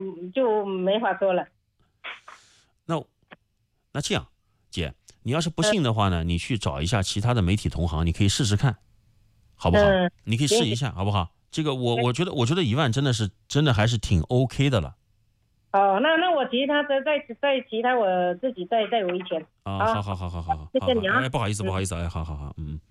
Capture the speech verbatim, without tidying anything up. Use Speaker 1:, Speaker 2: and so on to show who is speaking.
Speaker 1: 嗯就没法说了。
Speaker 2: 那那这样，姐，你要是不
Speaker 1: 嗯
Speaker 2: 信的话呢，你去找一下其他的媒体同行，你可以试试看，好不好？
Speaker 1: 嗯，
Speaker 2: 你可以
Speaker 1: 行行，
Speaker 2: 试一下，好不好？这个我我觉得我觉得一万真的是真的还是挺 OK 的了。
Speaker 1: 哦，那那我其他的再再其他我自己再再维权。
Speaker 2: 啊，好
Speaker 1: 好，
Speaker 2: 好好好好好好好，
Speaker 1: 谢谢你啊。
Speaker 2: 哎，不好意思不
Speaker 1: 嗯。
Speaker 2: 好意思，哎，好好好，嗯。